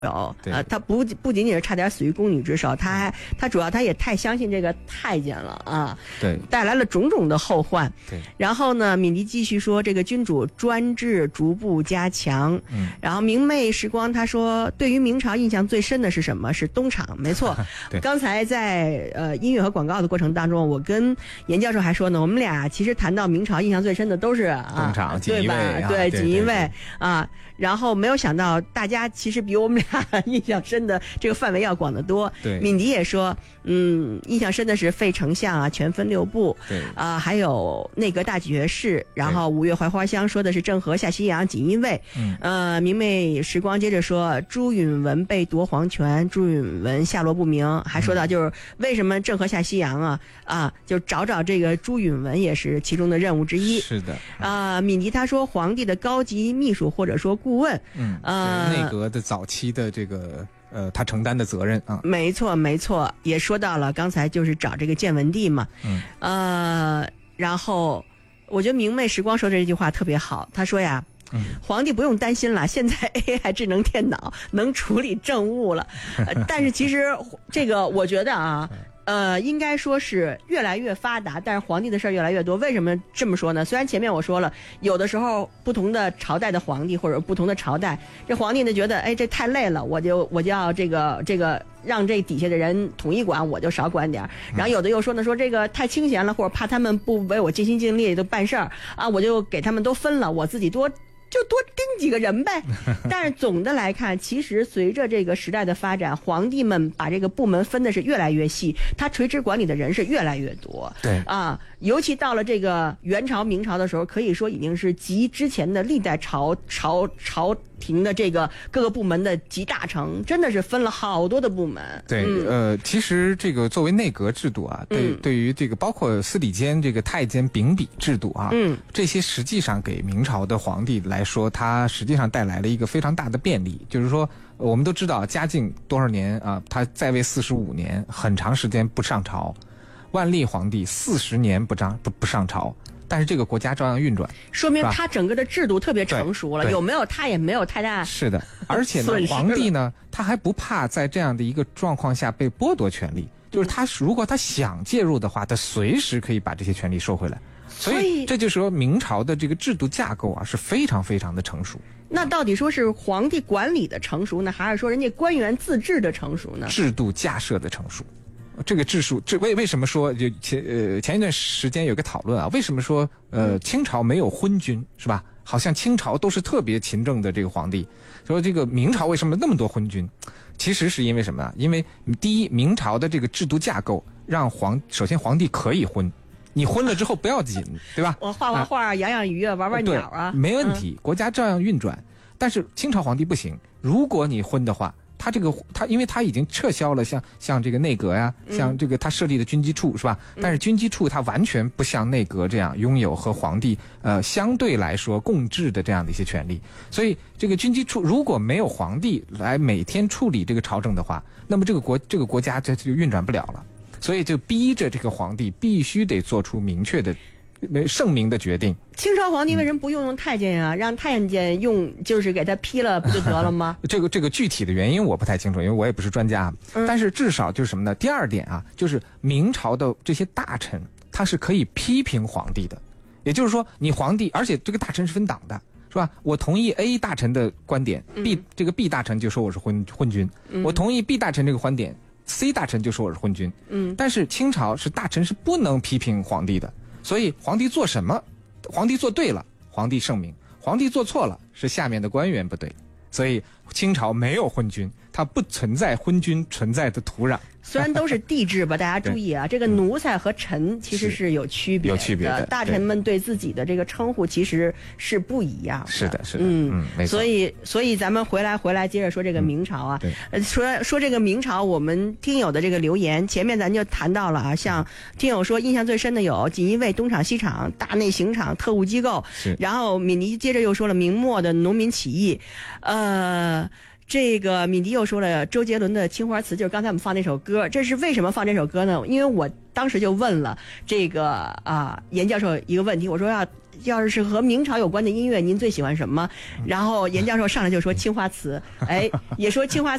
有，他不仅仅是差点死于宫女之手，他主要他也太相信这个太监了啊， 对， 带来了种种的后患。 对， 然后呢，敏迪继续说，这个君主专制逐步加强。然后明媚时光他说，对于明朝印象最深的是什么？是东厂，没错。刚才在音乐和广告的过程当中，我跟严教授还说呢，我们俩其实谈到明朝印象最深的都是东厂， 对吧？对，锦衣卫啊。然后没有想到，大家其实比我们俩印象深的这个范围要广得多。 对， 敏迪也说，印象深的是废丞相啊，全分6部。 对啊，还有内阁大爵士。然后五月槐花香说的是郑和下西洋，锦衣卫。明媚时光接着说，朱允文被夺皇权，朱允文下落不明。还说到就是为什么郑和下西洋啊，就找这个朱允文也是其中的任务之一。 是的。 敏迪他说，皇帝的高级秘书或者说顾问， 内阁的早期的这个他承担的责任啊， 没错，也说到了刚才就是找这个建文帝嘛，然后我觉得明媚时光说的这句话特别好，他说呀，皇帝不用担心了，现在 AI 智能电脑能处理政务了，但是其实这个我觉得啊。应该说是越来越发达，但是皇帝的事儿越来越多。为什么这么说呢？虽然前面我说了，有的时候不同的朝代的皇帝或者不同的朝代，这皇帝呢觉得，这太累了，我就要这个让这底下的人统一管，我就少管点。然后有的又说呢，说这个太清闲了，或者怕他们不为我尽心尽力的办事儿啊，我就给他们都分了，我自己多盯几个人呗。但是总的来看，其实随着这个时代的发展，皇帝们把这个部门分的是越来越细，他垂直管理的人是越来越多。 对啊，尤其到了这个元朝、明朝的时候，可以说已经是集之前的历代朝廷的这个各个部门的集大成，真的是分了好多的部门。 对，其实这个作为内阁制度啊，对于这个包括司礼监这个太监秉笔制度啊，这些实际上给明朝的皇帝来说，它实际上带来了一个非常大的便利，就是说我们都知道嘉靖多少年啊，他在位45年，很长时间不上朝，万历皇帝40年不上朝。但是这个国家照样运转， 说明他整个的制度特别成熟了，有没有他也没有太大。 是的，而且呢，皇帝呢，他还不怕在这样的一个状况下被剥夺权利，就是他如果他想介入的话，他随时可以把这些权利收回来。所以这就是说明朝的这个制度架构啊是非常非常的成熟。 那到底说是皇帝管理的成熟呢，还是说人家官员自治的成熟呢？ 制度架设的成熟。这个制度，为什么说就前一段时间有个讨论啊？为什么说清朝没有昏君是吧？好像清朝都是特别勤政的这个皇帝，说这个明朝为什么那么多昏君？其实是因为什么啊？因为第一，明朝的这个制度架构让首先皇帝可以昏，你昏了之后不要紧，对吧？ 我画画、养养鱼啊，玩鸟啊， 没问题，国家照样运转。但是清朝皇帝不行，如果你昏的话。他因为他已经撤销了像这个内阁呀，像这个他设立的军机处是吧？但是军机处它完全不像内阁这样拥有和皇帝相对来说共治的这样的一些权利，所以这个军机处如果没有皇帝来每天处理这个朝政的话，那么这个国家就运转不了了，所以就逼着这个皇帝必须得做出明确的圣明的决定。 清朝皇帝为什么不用太监呀？让太监用，就是给他批了不就得了吗？ 这个具体的原因我不太清楚，因为我也不是专家。但是至少就是什么呢？第二点啊，就是明朝的这些大臣他是可以批评皇帝的，也就是说你皇帝，而且这个大臣是分党的，是吧？我同意 A 大臣的观点，B 大臣就说我是昏君，我同意 B 大臣这个观点，C 大臣就说我是昏君。但是清朝是大臣是不能批评皇帝的。所以皇帝做什么，皇帝做对了，皇帝圣明；皇帝做错了，是下面的官员不对。所以清朝没有昏君，它不存在昏君存在的土壤。 虽然都是帝制吧，大家注意啊，这个奴才和臣其实是有区别的，大臣们对自己的这个称呼其实是不一样的。 是的，没错。 所以咱们回来接着说这个明朝啊，说这个明朝，我们听友的这个留言，前面咱就谈到了啊，像听友说印象最深的有锦衣卫、东厂、西厂、大内刑场、特务机构，然后敏迪接着又说了明末的农民起义，这个敏迪又说了周杰伦的《青花瓷》，就是刚才我们放那首歌。这是为什么放这首歌呢？因为我当时就问了这个严教授一个问题，我说要是和明朝有关的音乐，您最喜欢什么？然后严教授上来就说青花瓷，哎，也说青花